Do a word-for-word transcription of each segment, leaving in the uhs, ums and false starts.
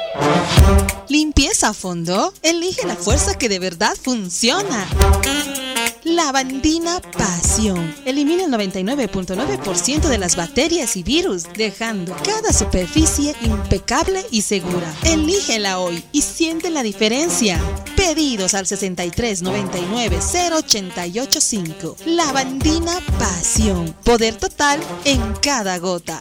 Limpieza a fondo. Elige la fuerza que de verdad funciona. Lavandina Pasión. Elimina el noventa y nueve punto nueve por ciento de las bacterias y virus, dejando cada superficie impecable y segura. Elígela hoy y siente la diferencia. Pedidos al sesenta y tres noventa y nueve cero ochenta y ocho cinco. Lavandina Pasión. Poder total en cada gota.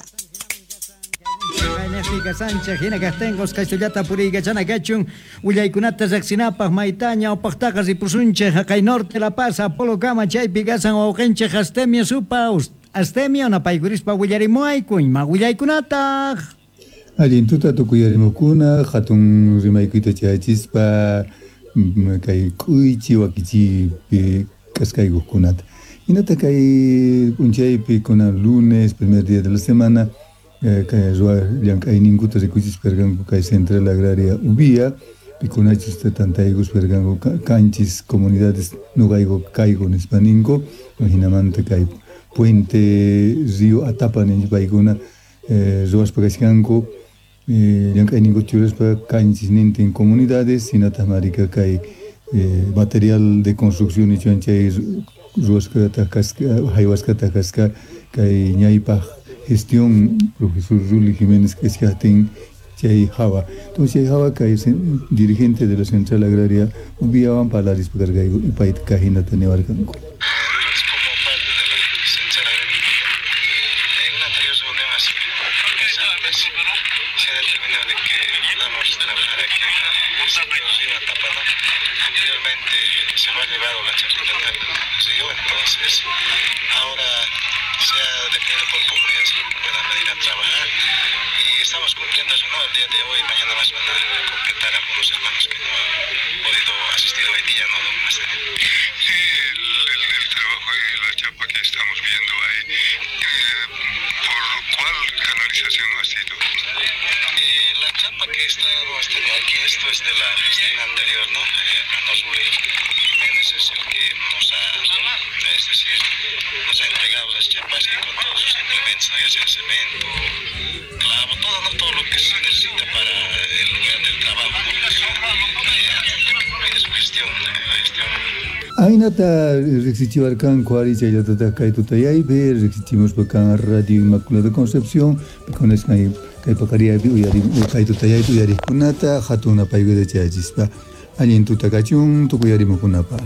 Nefika Sánchez, Gina Castengos, Castellata Puriga, Chanacachun, Uyaykunata, Zaxinapa, Maitaña, Opachtajas y Pusunche, Jacay Norte, La Paz, Apolo Cama, Chay, Pigasan, Ojenche, Astemia, Supa, Astemia, Napaigurispa, Uyarimuaykuñ, Maguyaykunata. Allintuta tukuyarimukuna, Hatun Rimaikuita Chaychispa, Kay Kuichi, Wakichi, Cascaigukunat. Inata Kay Unchaypi, con el lunes, primer día de la semana. Kaya Joa yang kay ninguta rikuchis pergango kay central agraria ubia pikunachis tatantaygus pergango canchis comunidades no gaigo caigo nespaningo hinamanta kay puente río Atapan en baiguna Joas pagascango yang kay ninguchures pa canchis ninten comunidades sinatamarica kay material de construcción y chanchay Joas katakasca haywas katakasca kay ñaypa gestión profesor Ruli Jiménez que se aten Chay Java. Entonces Chay Java que es dirigente de la Central Agraria Ubiaban Palaris Pagargaigo y Pait Cajina Tenevarcanco. Ainata rexichivarkan cuari chayatata kay tutayaybe rexichimos pakan Radio Inmaculada Concepción con es kay kay pakaria bi uyari kay tutayaybe uyari kunata hatuna paygo de chayispa allin tutakachun tukuyari mukunapa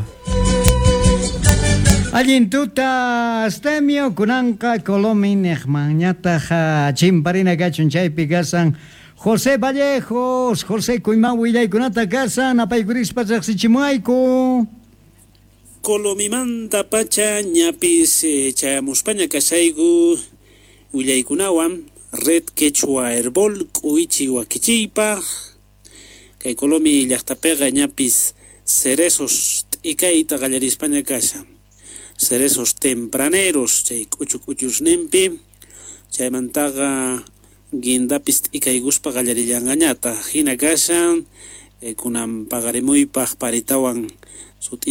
allin tuta Astemio kunanka Colomi nehmañata chimparina gachun chaypi gasan José Vallejos José Kuimawi illay kunata gasan apaygurispa rexichimuayku Colomimanta pacha ñapis eh, chayamuspaña kasaygu willaykunawan red quechua herbol kuichi wakichiypaq kay Colomi llaqtapiqa ñapis cerezos t'ikayta qallarispaña kasha cerezos tempraneros chay k'uchu k'uchusninpi chaymantaqa guindapis t'ikayguspa qallarillangañata hina kasha eh, kunan pagarimuypaq paritawan sut